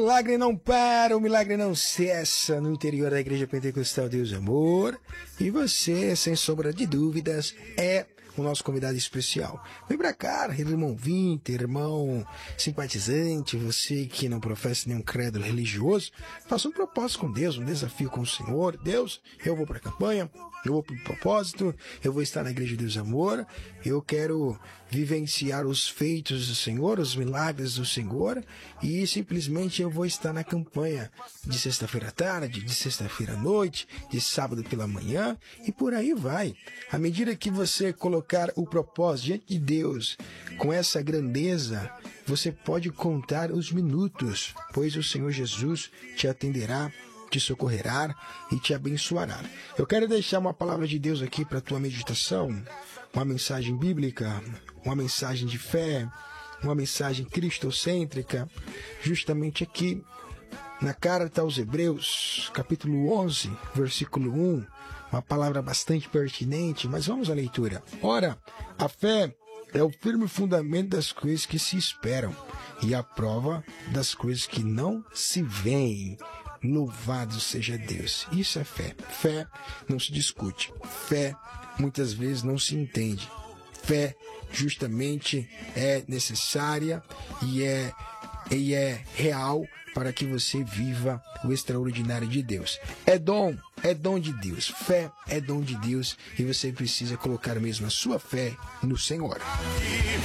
O milagre não para, o milagre não cessa no interior da Igreja Pentecostal Deus Amor. E você, sem sombra de dúvidas, é o nosso convidado especial. Vem pra cá, irmão vinte, irmão simpatizante, você que não professa nenhum credo religioso, faça um propósito com Deus, um desafio com o Senhor. Deus, eu vou pra campanha, eu vou pro propósito, eu vou estar na Igreja de Deus Amor, eu quero vivenciar os feitos do Senhor, os milagres do Senhor, e simplesmente eu vou estar na campanha de sexta-feira à tarde, de sexta-feira à noite, de sábado pela manhã, e por aí vai. À medida que você colocar o propósito diante de Deus com essa grandeza, você pode contar os minutos, pois o Senhor Jesus te atenderá, te socorrerá e te abençoará. Eu quero deixar uma palavra de Deus aqui para a tua meditação, uma mensagem bíblica, uma mensagem de fé, uma mensagem cristocêntrica, justamente aqui na carta aos Hebreus, capítulo 11, versículo 1, uma palavra bastante pertinente, mas vamos à leitura. Ora, a fé é o firme fundamento das coisas que se esperam e a prova das coisas que não se veem. Louvado seja Deus. Isso é fé. Fé não se discute. Fé muitas vezes não se entende. Fé justamente é necessária e é real para que você viva o extraordinário de Deus. É dom de Deus. Fé é dom de Deus e você precisa colocar mesmo a sua fé no Senhor.